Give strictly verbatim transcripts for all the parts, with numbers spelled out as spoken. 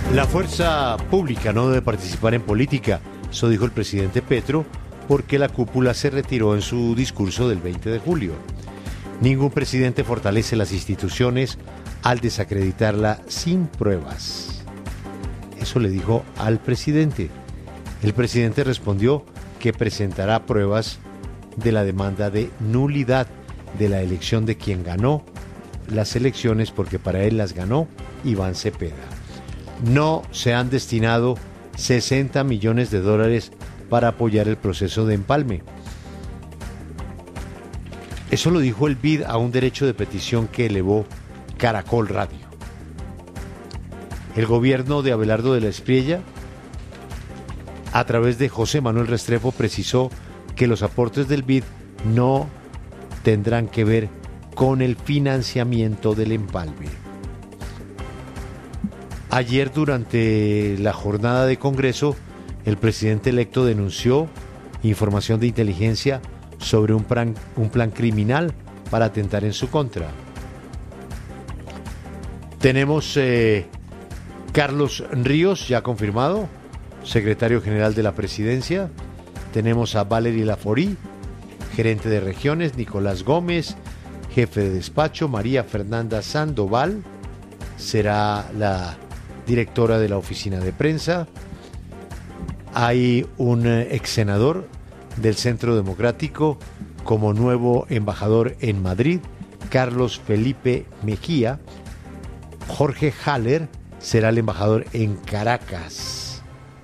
La fuerza pública no debe participar en política, eso dijo el presidente Petro, porque la cúpula se retiró en su discurso del veinte de julio. Ningún presidente fortalece las instituciones al desacreditarla sin pruebas. Eso le dijo al presidente. El presidente respondió que presentará pruebas de la demanda de nulidad de la elección de quien ganó las elecciones, porque para él las ganó Iván Cepeda. No se han destinado sesenta millones de dólares para apoyar el proceso de empalme. Eso lo dijo el B I D a un derecho de petición que elevó Caracol Radio. El gobierno de Abelardo de la Espriella, a través de José Manuel Restrepo, precisó que los aportes del B I D no tendrán que ver con el financiamiento del empalme. Ayer, durante la jornada de Congreso, el presidente electo denunció información de inteligencia sobre un plan, un plan criminal para atentar en su contra. Tenemos eh, Carlos Ríos, ya confirmado, secretario general de la presidencia. Tenemos a Valery Laforí, gerente de regiones, Nicolás Gómez, jefe de despacho, María Fernanda Sandoval, será la directora de la oficina de prensa. Hay un ex senador del Centro Democrático como nuevo embajador en Madrid, Carlos Felipe Mejía. Jorge Haller será el embajador en Caracas.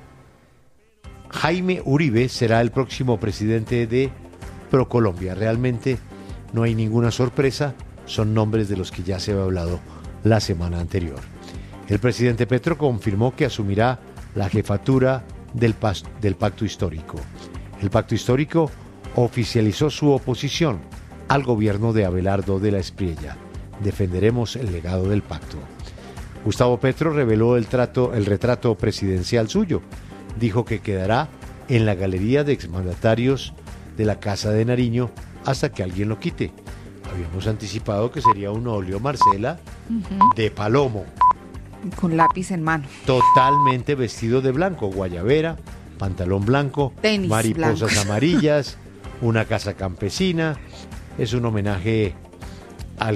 Jaime Uribe será el próximo presidente de ProColombia. Realmente no hay ninguna sorpresa, son nombres de los que ya se había hablado la semana anterior. El presidente Petro confirmó que asumirá la jefatura del, pas- del Pacto Histórico. El Pacto Histórico oficializó su oposición al gobierno de Abelardo de la Espriella. Defenderemos el legado del pacto. Gustavo Petro reveló el, trato, el retrato presidencial suyo. Dijo que quedará en la galería de exmandatarios de la Casa de Nariño hasta que alguien lo quite. Habíamos anticipado que sería un óleo Marcela uh-huh. de palomo. Con lápiz en mano. Totalmente vestido de blanco, guayabera, pantalón blanco, tenis mariposas blancos. amarillas, una casa campesina. Es un homenaje al eh,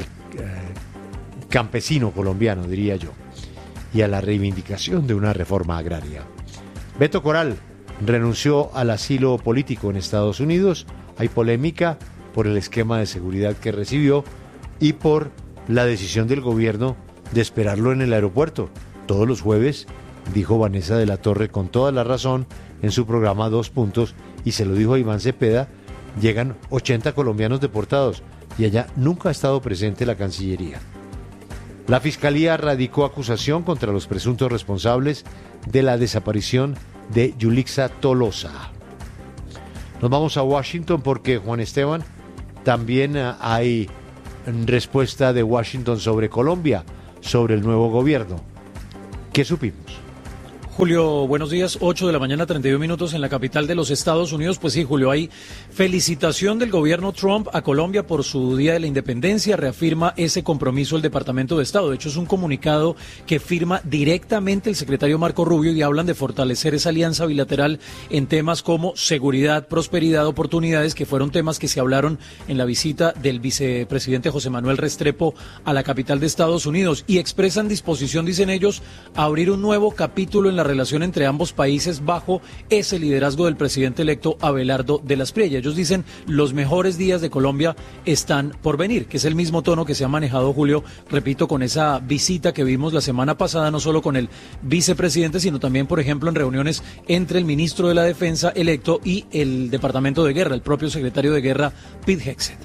campesino colombiano, diría yo, y a la reivindicación de una reforma agraria. Beto Coral renunció al asilo político en Estados Unidos. Hay polémica por el esquema de seguridad que recibió y por la decisión del gobierno de esperarlo en el aeropuerto. Todos los jueves, dijo Vanessa de la Torre con toda la razón en su programa Dos Puntos, y se lo dijo a Iván Cepeda, llegan ochenta colombianos deportados y allá nunca ha estado presente la Cancillería. La Fiscalía radicó acusación contra los presuntos responsables de la desaparición de Yulixa Tolosa. Nos vamos a Washington porque, Juan Esteban, también hay respuesta de Washington sobre Colombia, sobre el nuevo gobierno. ¿Qué supimos? Julio, buenos días, ocho de la mañana, treinta y un minutos en la capital de los Estados Unidos. Pues sí, Julio, hay felicitación del gobierno Trump a Colombia por su Día de la Independencia, reafirma ese compromiso el Departamento de Estado. De hecho, es un comunicado que firma directamente el secretario Marco Rubio y hablan de fortalecer esa alianza bilateral en temas como seguridad, prosperidad, oportunidades, que fueron temas que se hablaron en la visita del vicepresidente José Manuel Restrepo a la capital de Estados Unidos, y expresan disposición, dicen ellos, a abrir un nuevo capítulo en la relación entre ambos países bajo ese liderazgo del presidente electo Abelardo de la Espriella. Ellos dicen los mejores días de Colombia están por venir, que es el mismo tono que se ha manejado, Julio, repito, con esa visita que vimos la semana pasada, no solo con el vicepresidente, sino también, por ejemplo, en reuniones entre el ministro de la Defensa electo y el Departamento de Guerra, el propio secretario de Guerra, Pete Hegseth.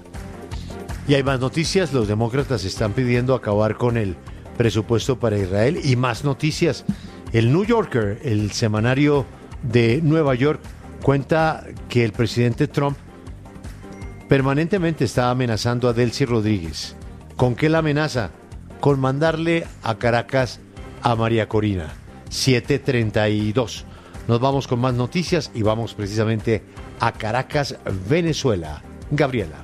Y hay más noticias. Los demócratas están pidiendo acabar con el presupuesto para Israel, y más noticias. El New Yorker, el semanario de Nueva York, cuenta que el presidente Trump permanentemente está amenazando a Delcy Rodríguez. ¿Con qué la amenaza? Con mandarle a Caracas a María Corina. siete treinta y dos. Nos vamos con más noticias y vamos precisamente a Caracas, Venezuela. Gabriela.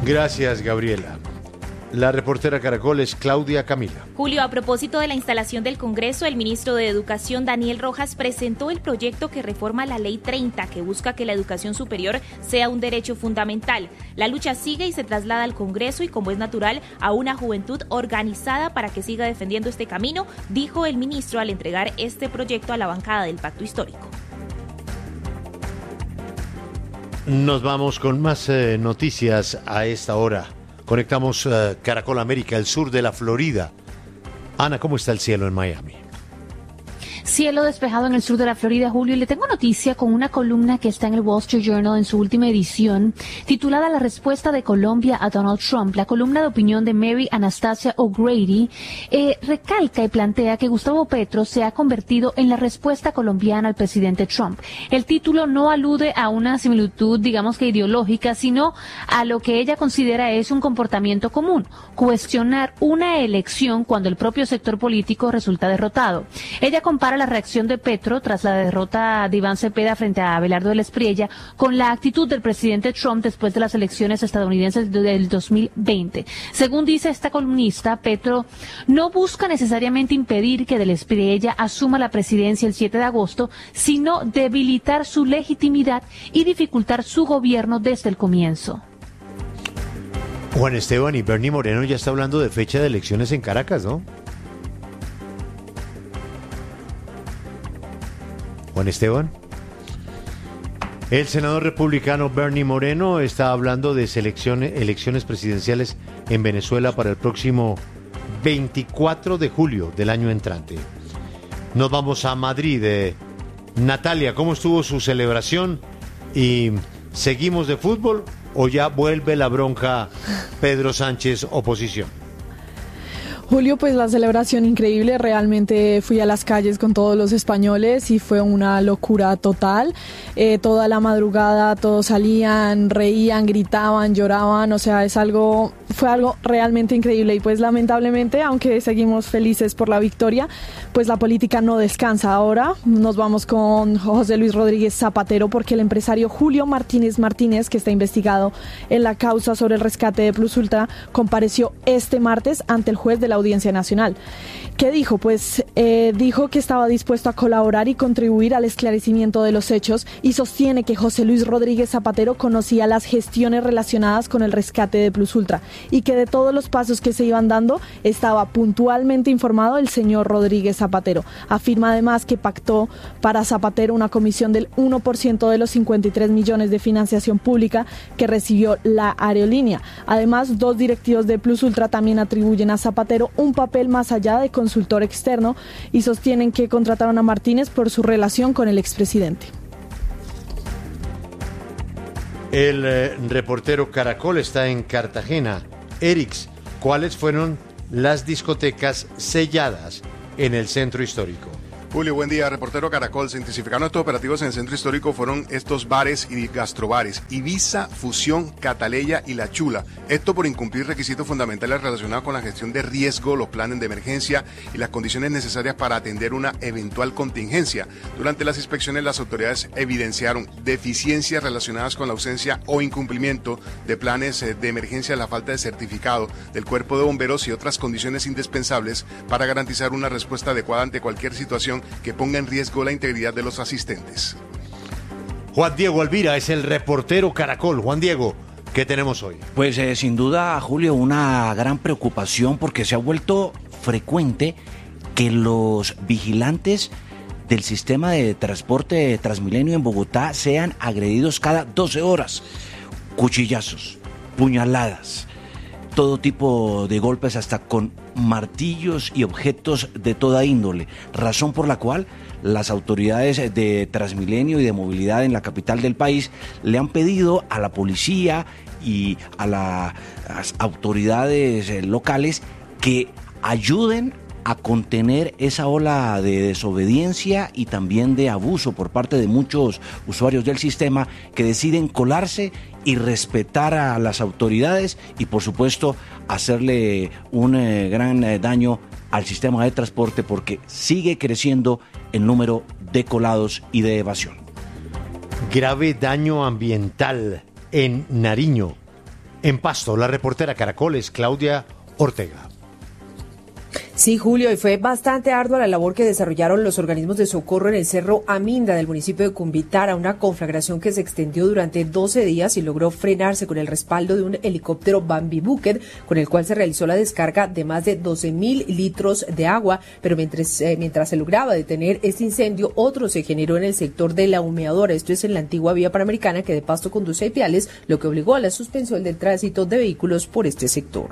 Gracias, Gabriela. La reportera Caracol es Claudia Camila. Julio, a propósito de la instalación del Congreso, el ministro de Educación, Daniel Rojas, presentó el proyecto que reforma la Ley treinta, que busca que la educación superior sea un derecho fundamental. La lucha sigue y se traslada al Congreso y, como es natural, a una juventud organizada para que siga defendiendo este camino, dijo el ministro al entregar este proyecto a la bancada del Pacto Histórico. Nos vamos con más eh, noticias a esta hora. Conectamos uh, Caracol América, el sur de la Florida. Ana, ¿cómo está el cielo en Miami? Cielo despejado en el sur de la Florida, Julio, y le tengo noticia con una columna que está en el Wall Street Journal en su última edición, titulada La respuesta de Colombia a Donald Trump. La columna de opinión de Mary Anastasia O'Grady eh, recalca y plantea que Gustavo Petro se ha convertido en la respuesta colombiana al presidente Trump. El título no alude a una similitud, digamos que ideológica, sino a lo que ella considera es un comportamiento común, cuestionar una elección cuando el propio sector político resulta derrotado. Ella compara la reacción de Petro tras la derrota de Iván Cepeda frente a Abelardo de la Espriella con la actitud del presidente Trump después de las elecciones estadounidenses del dos mil veinte. Según dice esta columnista, Petro no busca necesariamente impedir que de la Espriella asuma la presidencia el siete de agosto, sino debilitar su legitimidad y dificultar su gobierno desde el comienzo. Juan Esteban, y Bernie Moreno ya está hablando de fecha de elecciones en Caracas, ¿no? Juan Esteban. El senador republicano Bernie Moreno está hablando de selecciones, elecciones presidenciales en Venezuela para el próximo veinticuatro de julio del año entrante. Nos vamos a Madrid. Eh, Natalia, ¿cómo estuvo su celebración? ¿Y seguimos de fútbol o ya vuelve la bronca Pedro Sánchez oposición? Julio, pues la celebración increíble, realmente fui a las calles con todos los españoles y fue una locura total. Eh, toda la madrugada todos salían, reían, gritaban, lloraban, o sea, es algo, fue algo realmente increíble y pues lamentablemente, aunque seguimos felices por la victoria, pues la política no descansa. Ahora nos vamos con José Luis Rodríguez Zapatero porque el empresario Julio Martínez Martínez, que está investigado en la causa sobre el rescate de Plus Ultra, compareció este martes ante el juez de la Audiencia Nacional. ¿Qué dijo? Pues eh, dijo que estaba dispuesto a colaborar y contribuir al esclarecimiento de los hechos y sostiene que José Luis Rodríguez Zapatero conocía las gestiones relacionadas con el rescate de Plus Ultra y que de todos los pasos que se iban dando estaba puntualmente informado el señor Rodríguez Zapatero. Afirma además que pactó para Zapatero una comisión del uno por ciento de los cincuenta y tres millones de financiación pública que recibió la aerolínea. Además, dos directivos de Plus Ultra también atribuyen a Zapatero un papel más allá de consultor externo y sostienen que contrataron a Martínez por su relación con el expresidente. El eh, reportero Caracol está en Cartagena. Erix, ¿cuáles fueron las discotecas selladas en el centro histórico? Julio, buen día. Reportero Caracol. Se intensificaron estos operativos en el centro histórico. Fueron estos bares y gastrobares: Ibiza, Fusión, Cataleya y La Chula. Esto por incumplir requisitos fundamentales relacionados con la gestión de riesgo, los planes de emergencia y las condiciones necesarias para atender una eventual contingencia. Durante las inspecciones, las autoridades evidenciaron deficiencias relacionadas con la ausencia o incumplimiento de planes de emergencia, la falta de certificado del Cuerpo de Bomberos y otras condiciones indispensables para garantizar una respuesta adecuada ante cualquier situación que ponga en riesgo la integridad de los asistentes. Juan Diego Alvira es el reportero Caracol. Juan Diego, ¿qué tenemos hoy? Pues eh, sin duda, Julio, una gran preocupación porque se ha vuelto frecuente que los vigilantes del sistema de transporte Transmilenio en Bogotá sean agredidos cada doce horas. Cuchillazos, puñaladas, todo tipo de golpes, hasta con martillos y objetos de toda índole, razón por la cual las autoridades de Transmilenio y de movilidad en la capital del país le han pedido a la policía y a la, las autoridades locales que ayuden a contener esa ola de desobediencia y también de abuso por parte de muchos usuarios del sistema que deciden colarse y respetar a las autoridades y, por supuesto, hacerle un eh, gran eh, daño al sistema de transporte porque sigue creciendo el número de colados y de evasión. Grave daño ambiental en Nariño. En Pasto, la reportera Caracol es Claudia Ortega. Sí, Julio, y fue bastante ardua la labor que desarrollaron los organismos de socorro en el Cerro Aminda del municipio de Cumbitára, una conflagración que se extendió durante doce días y logró frenarse con el respaldo de un helicóptero Bambi Bucket, con el cual se realizó la descarga de más de doce mil litros de agua, pero mientras, eh, mientras se lograba detener este incendio, otro se generó en el sector de la humeadora, esto es en la antigua vía panamericana que de Pasto conduce a Ipiales, lo que obligó a la suspensión del tránsito de vehículos por este sector.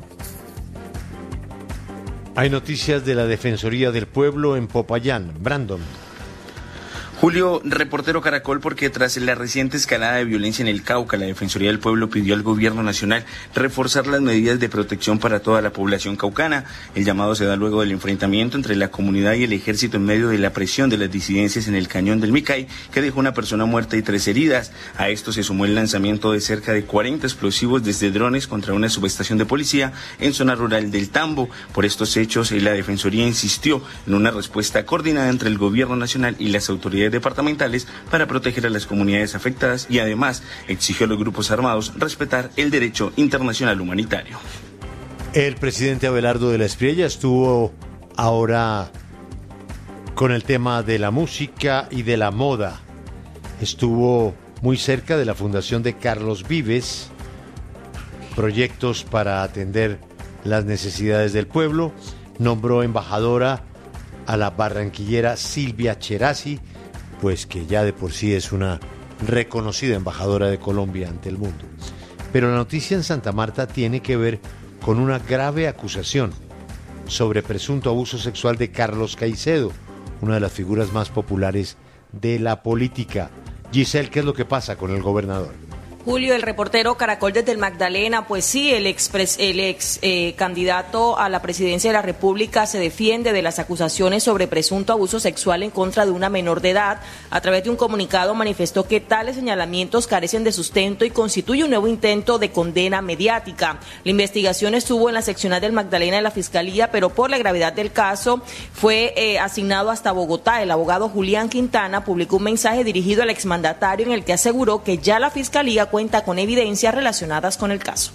Hay noticias de la Defensoría del Pueblo en Popayán. Brandon. Julio, reportero Caracol, porque tras la reciente escalada de violencia en el Cauca, la Defensoría del Pueblo pidió al gobierno nacional reforzar las medidas de protección para toda la población caucana. El llamado se da luego del enfrentamiento entre la comunidad y el ejército en medio de la presión de las disidencias en el cañón del Micay, que dejó una persona muerta y tres heridas. A esto se sumó el lanzamiento de cerca de cuarenta explosivos desde drones contra una subestación de policía en zona rural del Tambo. Por estos hechos, la Defensoría insistió en una respuesta coordinada entre el gobierno nacional y las autoridades departamentales para proteger a las comunidades afectadas y además exigió a los grupos armados respetar el derecho internacional humanitario. El presidente Abelardo de la Espriella estuvo ahora con el tema de la música y de la moda. Estuvo muy cerca de la fundación de Carlos Vives, proyectos para atender las necesidades del pueblo. Nombró embajadora a la barranquillera Silvia Cherasi, pues que ya de por sí es una reconocida embajadora de Colombia ante el mundo. Pero la noticia en Santa Marta tiene que ver con una grave acusación sobre presunto abuso sexual de Carlos Caicedo, una de las figuras más populares de la política. Giselle, ¿qué es lo que pasa con el gobernador? Julio, el reportero Caracol desde el Magdalena, pues sí, el ex, el ex eh, candidato a la presidencia de la República se defiende de las acusaciones sobre presunto abuso sexual en contra de una menor de edad. A través de un comunicado manifestó que tales señalamientos carecen de sustento y constituye un nuevo intento de condena mediática. La investigación estuvo en la seccional del Magdalena de la Fiscalía, pero por la gravedad del caso fue eh, asignado hasta Bogotá. El abogado Julián Quintana publicó un mensaje dirigido al exmandatario en el que aseguró que ya la Fiscalía cuenta con evidencias relacionadas con el caso.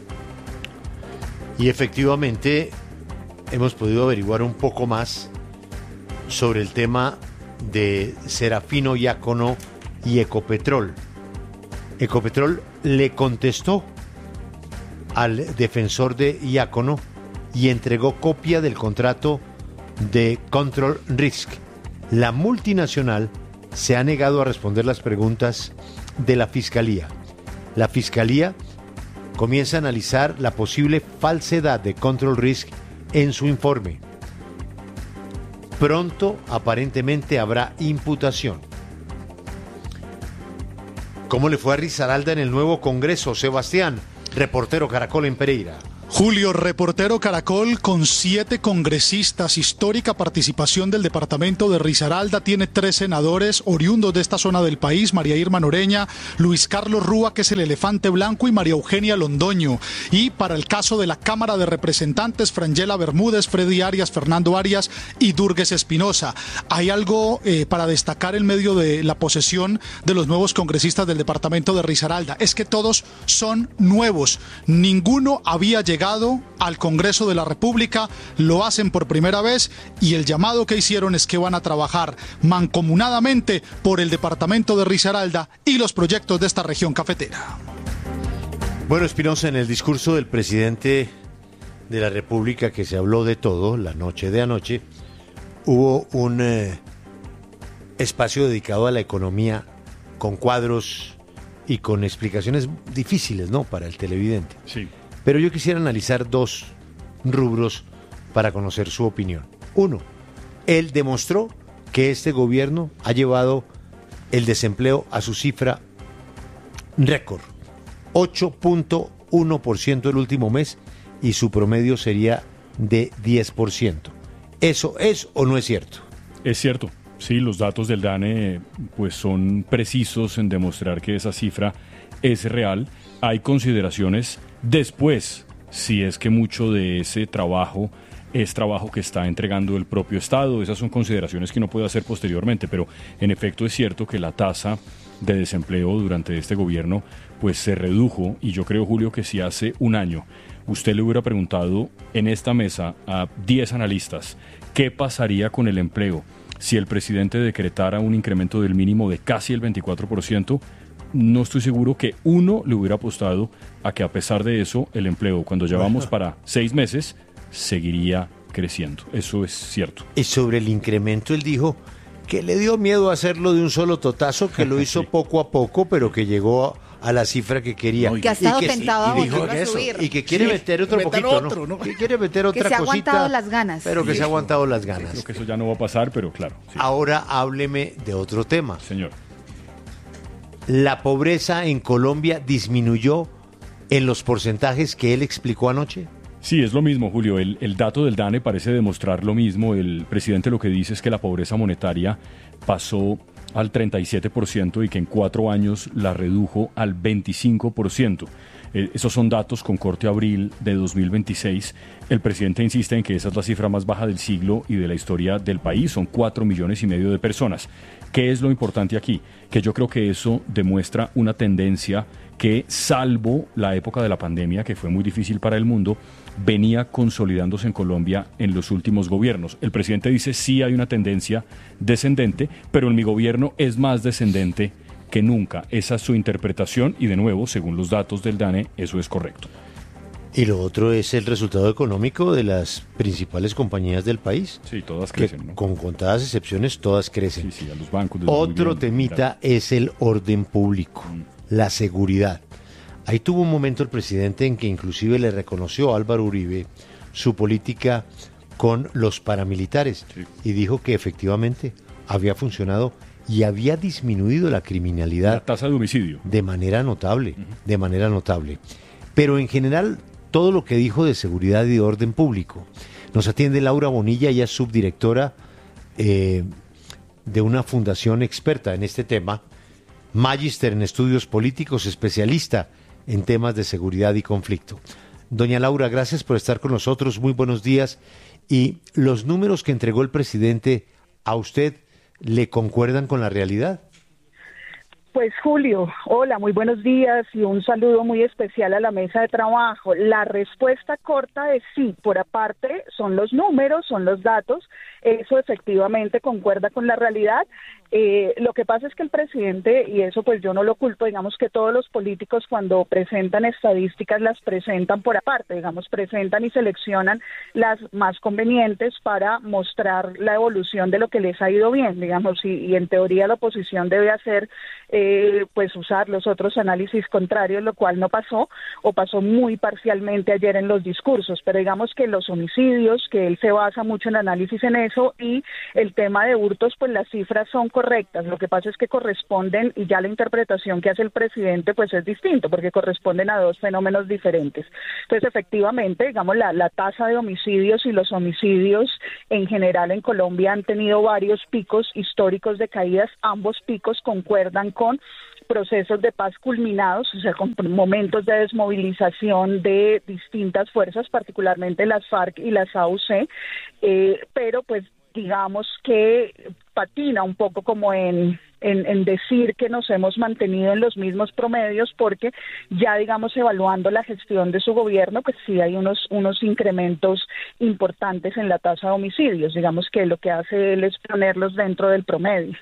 Y efectivamente hemos podido averiguar un poco más sobre el tema de Serafino Diácono y Ecopetrol. Ecopetrol le contestó al defensor de Diácono y entregó copia del contrato de Control Risk. La multinacional se ha negado a responder las preguntas de la Fiscalía. La Fiscalía comienza a analizar la posible falsedad de Control Risk en su informe. Pronto, aparentemente, habrá imputación. ¿Cómo le fue a Risaralda en el nuevo Congreso? Sebastián, reportero Caracol en Pereira. Julio, reportero Caracol, con siete congresistas, histórica participación del departamento de Risaralda, tiene tres senadores oriundos de esta zona del país, María Irma Noreña, Luis Carlos Rúa, que es el elefante blanco, y María Eugenia Londoño. Y para el caso de la Cámara de Representantes, Frangela Bermúdez, Freddy Arias, Fernando Arias y Durgues Espinosa. Hay algo eh, para destacar en medio de la posesión de los nuevos congresistas del departamento de Risaralda, es que todos son nuevos, ninguno había llegado al Congreso de la República, lo hacen por primera vez y el llamado que hicieron es que van a trabajar mancomunadamente por el departamento de Risaralda y los proyectos de esta región cafetera. Bueno, Espinosa, en el discurso del presidente de la República, que se habló de todo la noche de anoche, hubo un eh, espacio dedicado a la economía con cuadros y con explicaciones difíciles, ¿no?, para el televidente. Sí. Pero yo quisiera analizar dos rubros para conocer su opinión. Uno, él demostró que este gobierno ha llevado el desempleo a su cifra récord, ocho punto uno por ciento el último mes, y su promedio sería de diez por ciento. ¿Eso es o no es cierto? Es cierto. Sí, los datos del DANE pues son precisos en demostrar que esa cifra es real. Hay consideraciones después, si es que mucho de ese trabajo es trabajo que está entregando el propio Estado. Esas son consideraciones que uno puede hacer posteriormente, pero en efecto es cierto que la tasa de desempleo durante este gobierno, pues se redujo. Y yo creo, Julio, que si hace un año usted le hubiera preguntado en esta mesa a diez analistas qué pasaría con el empleo si el presidente decretara un incremento del mínimo de casi el veinticuatro por ciento, no estoy seguro que uno le hubiera apostado a que a pesar de eso el empleo, cuando ya vamos para seis meses, seguiría creciendo. Eso es cierto. Y sobre el incremento él dijo que le dio miedo hacerlo de un solo totazo, que lo hizo sí. poco a poco, pero que llegó a, a la cifra que quería. Que ha estado y que, tentado y, a y dijo, volver a subir. Y que quiere sí, meter otro poquito, otro, ¿no? ¿no? Que quiere meter otra cosita. Que se ha cosita, aguantado las ganas. Pero que sí. se ha aguantado las ganas. Creo que eso ya no va a pasar, pero claro. Sí. Ahora hábleme de otro tema. Señor. ¿La pobreza en Colombia disminuyó en los porcentajes que él explicó anoche? Sí, es lo mismo, Julio. El, el dato del DANE parece demostrar lo mismo. El presidente lo que dice es que la pobreza monetaria pasó al treinta y siete por ciento y que en cuatro años la redujo al veinticinco por ciento. Eh, esos son datos con corte a abril de dos mil veintiséis. El presidente insiste en que esa es la cifra más baja del siglo y de la historia del país. Son cuatro millones y medio de personas. ¿Qué es lo importante aquí? Que yo creo que eso demuestra una tendencia que, salvo la época de la pandemia, que fue muy difícil para el mundo, venía consolidándose en Colombia en los últimos gobiernos. El presidente dice sí hay una tendencia descendente, pero en mi gobierno es más descendente que nunca. Esa es su interpretación y, de nuevo, según los datos del DANE, eso es correcto. Y lo otro es el resultado económico de las principales compañías del país. Sí, todas crecen, que, ¿no? Con contadas excepciones, todas crecen. Sí, sí, a los bancos. Otro temita es el orden público, mm. la seguridad. Ahí tuvo un momento el presidente en que inclusive le reconoció a Álvaro Uribe su política con los paramilitares sí. y dijo que efectivamente había funcionado y había disminuido la criminalidad. La tasa de homicidio. De manera notable, uh-huh. de manera notable. Pero en general, todo lo que dijo de seguridad y de orden público. Nos atiende Laura Bonilla, ella es subdirectora eh, de una fundación experta en este tema, magíster en estudios políticos, especialista en temas de seguridad y conflicto. Doña Laura, gracias por estar con nosotros, muy buenos días. ¿Y los números que entregó el presidente a usted le concuerdan con la realidad? Pues Julio, hola, muy buenos días y un saludo muy especial a la mesa de trabajo. La respuesta corta es sí, por aparte son los números, son los datos, eso efectivamente concuerda con la realidad. Eh, lo que pasa es que el presidente, y eso pues yo no lo oculto, digamos que todos los políticos cuando presentan estadísticas las presentan por aparte, digamos, presentan y seleccionan las más convenientes para mostrar la evolución de lo que les ha ido bien, digamos, y, y en teoría la oposición debe hacer, eh, pues usar los otros análisis contrarios, lo cual no pasó, o pasó muy parcialmente ayer en los discursos, pero digamos que los homicidios, que él se basa mucho en análisis en eso, y el tema de hurtos, pues las cifras son correctas, lo que pasa es que corresponden, y ya la interpretación que hace el presidente pues es distinto, porque corresponden a dos fenómenos diferentes. Entonces efectivamente, digamos, la, la tasa de homicidios y los homicidios en general en Colombia han tenido varios picos históricos de caídas, ambos picos concuerdan con procesos de paz culminados, o sea, con momentos de desmovilización de distintas fuerzas, particularmente las FARC y las A U C, eh, pero pues digamos que patina un poco como en, en, en decir que nos hemos mantenido en los mismos promedios, porque ya digamos evaluando la gestión de su gobierno, pues sí hay unos, unos incrementos importantes en la tasa de homicidios, digamos que lo que hace él es ponerlos dentro del promedio.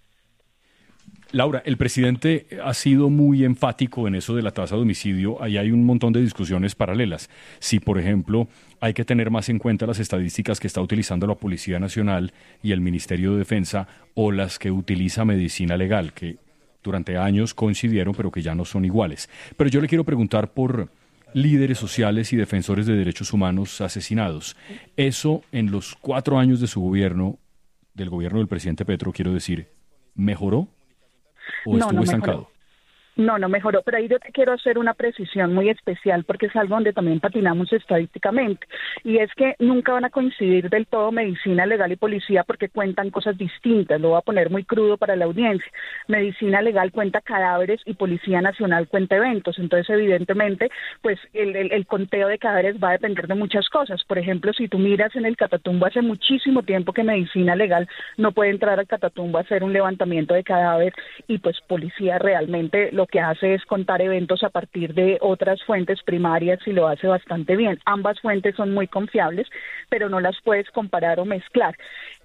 Laura, el presidente ha sido muy enfático en eso de la tasa de homicidio. Ahí hay un montón de discusiones paralelas. Si, por ejemplo, hay que tener más en cuenta las estadísticas que está utilizando la Policía Nacional y el Ministerio de Defensa, o las que utiliza Medicina Legal, que durante años coincidieron, pero que ya no son iguales. Pero yo le quiero preguntar por líderes sociales y defensores de derechos humanos asesinados. Eso, en los cuatro años de su gobierno, del gobierno del presidente Petro, quiero decir, ¿mejoró? ¿O no, estuvo no estancado? mejoró. No, no mejoró, pero ahí yo te quiero hacer una precisión muy especial porque es algo donde también patinamos estadísticamente, y es que nunca van a coincidir del todo medicina legal y policía porque cuentan cosas distintas. Lo voy a poner muy crudo para la audiencia. Medicina legal cuenta cadáveres y Policía Nacional cuenta eventos, entonces evidentemente pues el, el, el conteo de cadáveres va a depender de muchas cosas. Por ejemplo, si tú miras en el Catatumbo, hace muchísimo tiempo que medicina legal no puede entrar al Catatumbo a hacer un levantamiento de cadáver, y pues policía realmente lo que hace es contar eventos a partir de otras fuentes primarias y lo hace bastante bien. Ambas fuentes son muy confiables, pero no las puedes comparar o mezclar.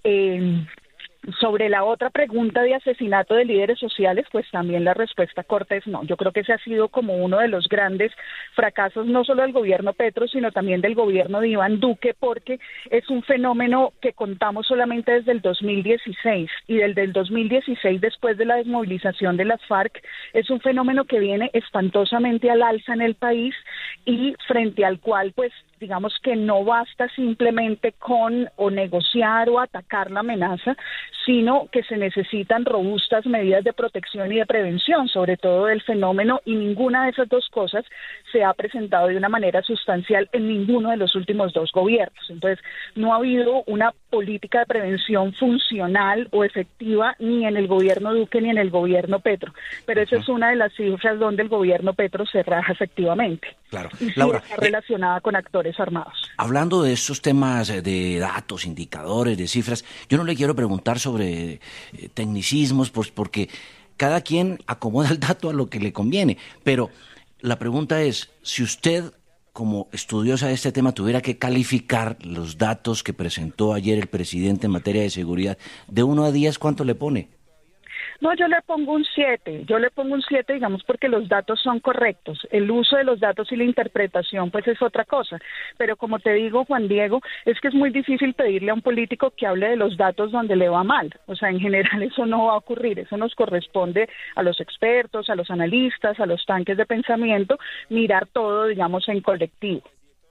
Eh, Sobre la otra pregunta de asesinato de líderes sociales, pues también la respuesta corta es no. Yo creo que ese ha sido como uno de los grandes fracasos, no solo del gobierno Petro, sino también del gobierno de Iván Duque, porque es un fenómeno que contamos solamente desde el dos mil dieciséis, y desde el dos mil dieciséis, después de la desmovilización de las FARC, es un fenómeno que viene espantosamente al alza en el país y frente al cual, pues, digamos que no basta simplemente con o negociar o atacar la amenaza, sino que se necesitan robustas medidas de protección y de prevención, sobre todo del fenómeno, y ninguna de esas dos cosas se ha presentado de una manera sustancial en ninguno de los últimos dos gobiernos. Entonces, no ha habido una política de prevención funcional o efectiva ni en el gobierno Duque ni en el gobierno Petro, pero esa es una de las cifras donde el gobierno Petro se raja efectivamente. Claro. Y sí Laura, está relacionada eh, con actores armados. Hablando de estos temas de datos, indicadores, de cifras, yo no le quiero preguntar sobre eh, tecnicismos, pues porque cada quien acomoda el dato a lo que le conviene, pero la pregunta es, si usted como estudiosa de este tema tuviera que calificar los datos que presentó ayer el presidente en materia de seguridad, de uno a diez, ¿cuánto le pone? No, yo le pongo un siete, yo le pongo un siete, digamos, porque los datos son correctos. El uso de los datos y la interpretación, pues es otra cosa. Pero como te digo, Juan Diego, es que es muy difícil pedirle a un político que hable de los datos donde le va mal. O sea, en general eso no va a ocurrir. Eso nos corresponde a los expertos, a los analistas, a los tanques de pensamiento, mirar todo, digamos, en colectivo.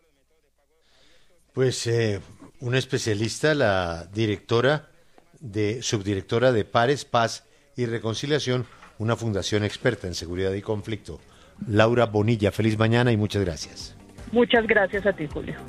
Pues eh, una especialista, la directora de subdirectora de Pares, Paz y Reconciliación, una fundación experta en seguridad y conflicto. Laura Bonilla, feliz mañana y muchas gracias. Muchas gracias a ti, Julio.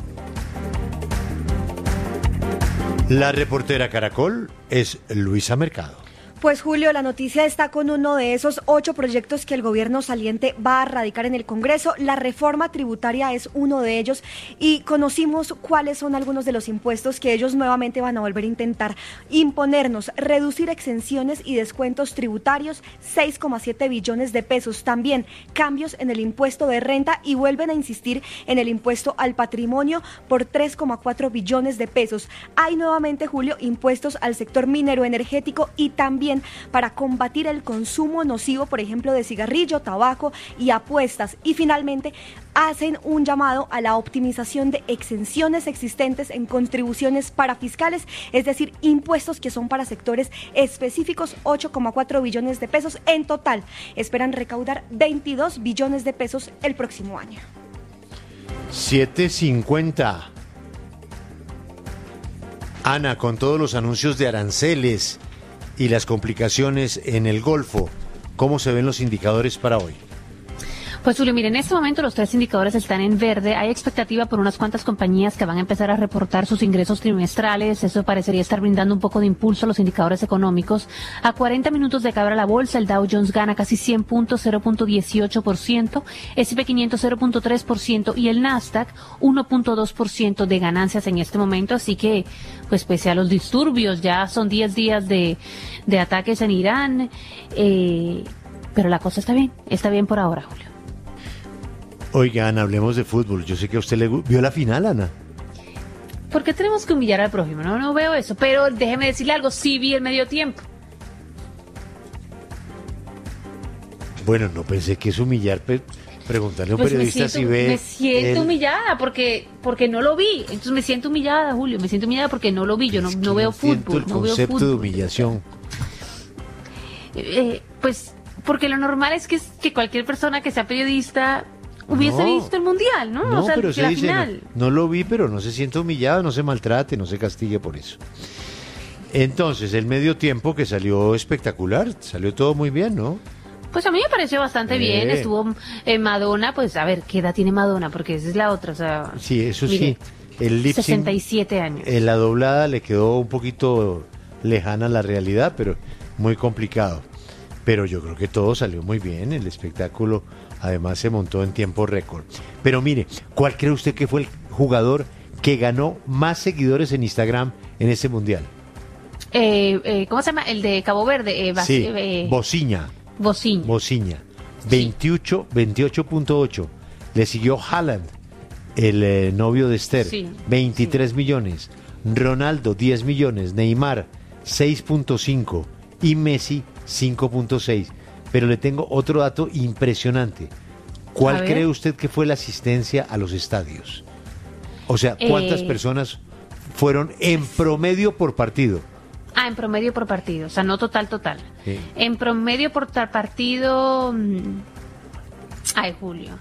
La reportera Caracol es Luisa Mercado. Pues Julio, la noticia está con uno de esos ocho proyectos que el gobierno saliente va a radicar en el Congreso. La reforma tributaria es uno de ellos y conocimos cuáles son algunos de los impuestos que ellos nuevamente van a volver a intentar imponernos. Reducir exenciones y descuentos tributarios, seis coma siete billones de pesos. También cambios en el impuesto de renta y vuelven a insistir en el impuesto al patrimonio por tres coma cuatro billones de pesos. Hay nuevamente, Julio, impuestos al sector minero energético y también para combatir el consumo nocivo, por ejemplo, de cigarrillo, tabaco y apuestas. Y finalmente, hacen un llamado a la optimización de exenciones existentes en contribuciones parafiscales, es decir, impuestos que son para sectores específicos, ocho coma cuatro billones de pesos. En total, esperan recaudar veintidós billones de pesos el próximo año. siete cincuenta. Ana, con todos los anuncios de aranceles y las complicaciones en el Golfo, ¿cómo se ven los indicadores para hoy? Pues Julio, mire, en este momento los tres indicadores están en verde. Hay expectativa por unas cuantas compañías que van a empezar a reportar sus ingresos trimestrales. Eso parecería estar brindando un poco de impulso a los indicadores económicos. A cuarenta minutos de que abra la bolsa, el Dow Jones gana casi cien puntos, cero punto dieciocho por ciento, ese y pe quinientos cero punto tres por ciento y el Nasdaq uno punto dos por ciento de ganancias en este momento. Así que, pues pese a los disturbios, ya son diez días de, de ataques en Irán, eh, pero la cosa está bien, está bien por ahora, Julio. Oiga, Ana, hablemos de fútbol. Yo sé que a usted le vio la final, Ana. ¿Por qué tenemos que humillar al prójimo? No, no veo eso. Pero déjeme decirle algo, sí vi el medio tiempo. Bueno, no pensé que es humillar, pero preguntarle a un pues periodista siento, si ve... Me siento el... humillada porque porque no lo vi. Entonces me siento humillada, Julio. Me siento humillada porque no lo vi. Yo no, no veo fútbol. el no veo concepto fútbol. de humillación. Eh, pues porque lo normal es que, que cualquier persona que sea periodista... hubiese no, visto el mundial, ¿no? No, o sea, pero se la dice, final. no, no lo vi, pero no se sienta humillado, no se maltrate, no se castigue por eso. Entonces, el medio tiempo que salió espectacular, salió todo muy bien, ¿no? Pues a mí me pareció bastante Eh. bien, estuvo eh, Madonna, pues a ver, ¿qué edad tiene Madonna? Porque esa es la otra, o sea... Sí, eso mire, sí. El lip sync, sesenta y siete años. eh, la doblada le quedó un poquito lejana a la realidad, pero muy complicado. Pero yo creo que todo salió muy bien, el espectáculo además se montó en tiempo récord. Pero mire, ¿cuál cree usted que fue el jugador que ganó más seguidores en Instagram en ese mundial? Eh, eh, ¿Cómo se llama? El de Cabo Verde. Eh, Bas- Sí, eh, Bociña. Bociña. Bociña. veintiocho, veintiocho punto ocho. Le siguió Haaland, el eh, novio de Esther, Sí, veintitrés millones. Ronaldo, diez millones. Neymar, seis punto cinco. Y Messi, cinco punto seis. Pero le tengo otro dato impresionante. A ¿Cuál ver. cree usted que fue la asistencia a los estadios? O sea, ¿cuántas Eh. personas fueron en promedio por partido? Ah, en promedio por partido, o sea, no total, total. Sí. En promedio por tal partido... mm, Ay, Julio.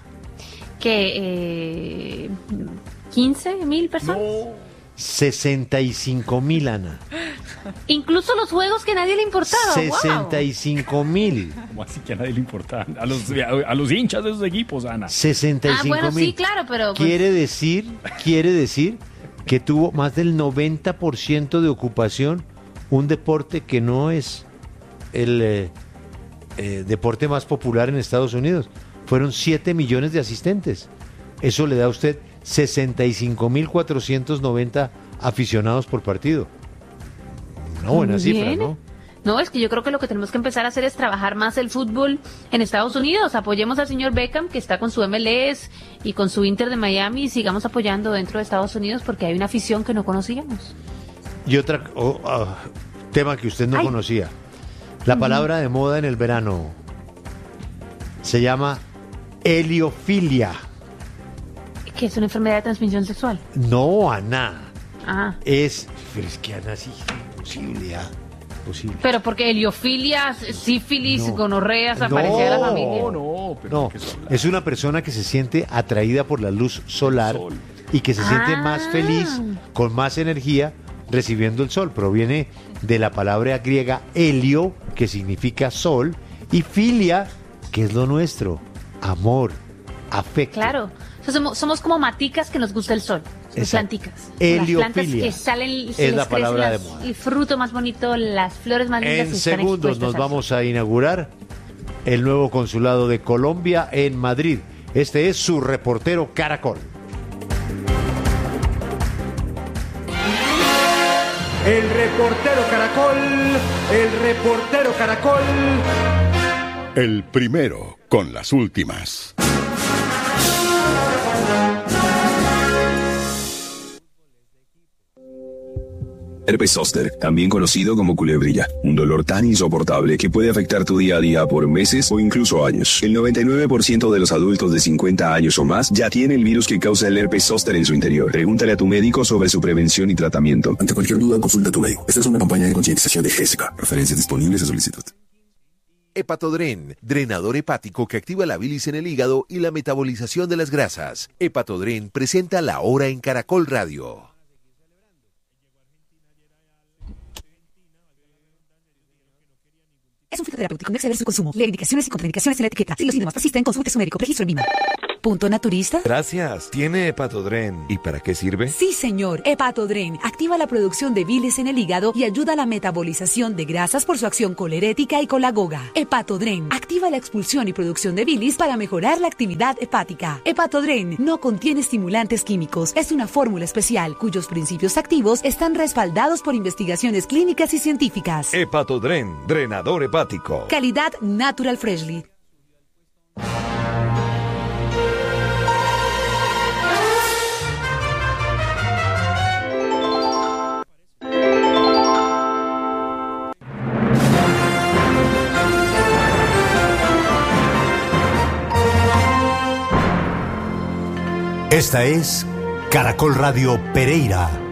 Que eh, quince mil personas. sesenta y cinco mil, Ana. Incluso los juegos que nadie le importaba. sesenta y cinco mil. ¿Cómo así que a nadie le importa? A los, a, a los hinchas de esos equipos, Ana. sesenta y Ah, cinco bueno, mil. sí, claro, pero pues- Quiere decir, quiere decir que tuvo más del noventa por ciento de ocupación un deporte que no es el eh, eh, deporte más popular en Estados Unidos. Fueron siete millones de asistentes. Eso le da a usted sesenta y cinco mil cuatrocientos noventa aficionados por partido. Una buena Muy cifra, bien. ¿no? No, es que yo creo que lo que tenemos que empezar a hacer es trabajar más el fútbol en Estados Unidos. Apoyemos al señor Beckham, que está con su M L S y con su Inter de Miami, y sigamos apoyando dentro de Estados Unidos porque hay una afición que no conocíamos. Y otro tema que usted no Ay. conocía. La palabra de moda en el verano se llama heliofilia. Que es una enfermedad de transmisión sexual. No, Ana. Ah. Es, pero es que Ana sí, imposible, ah, imposible. Pero porque heliofilia, sífilis, No. gonorreas, aparecía de la familia. no, No, es una persona que se siente atraída por la luz solar y que se siente Ah. más feliz, con más energía, recibiendo el sol. Proviene de la palabra griega helio, que significa sol, y filia, que es lo nuestro, amor, afecto. Claro. O sea, somos, somos como maticas que nos gusta el sol. Somos Exacto. planticas. Las plantas Heliofilia que salen, es se les la crece palabra de las- moda. el fruto más bonito, las flores más lindas. En que están segundos expuestas nos al vamos a inaugurar el nuevo consulado de Colombia en Madrid. Este es su reportero Caracol. El reportero Caracol, el reportero Caracol. El primero con las últimas. Herpes zóster, también conocido como culebrilla, un dolor tan insoportable que puede afectar tu día a día por meses o incluso años. El noventa y nueve por ciento de los adultos de cincuenta años o más ya tiene el virus que causa el herpes zóster en su interior. Pregúntale a tu médico sobre su prevención y tratamiento. Ante cualquier duda, consulta a tu médico. Esta es una campaña de concientización de Gésica. Referencias disponibles a solicitud. Hepatodren, drenador hepático que activa la bilis en el hígado y la metabolización de las grasas. Hepatodren presenta La Hora en Caracol Radio. Es un fitoterapéutico, no exceder su consumo. Lee indicaciones y contraindicaciones en la etiqueta. Si los síntomas persisten, consulte a su médico. Registro en I M A. Punto naturista. Gracias. ¿Tiene Hepatodren? ¿Y para qué sirve? Sí, señor. Hepatodren activa la producción de bilis en el hígado y ayuda a la metabolización de grasas por su acción colerética y colagoga. Hepatodren activa la expulsión y producción de bilis para mejorar la actividad hepática. Hepatodren no contiene estimulantes químicos. Es una fórmula especial cuyos principios activos están respaldados por investigaciones clínicas y científicas. Hepatodren, drenador hepático. Calidad Natural Freshly. Esta es Caracol Radio Pereira.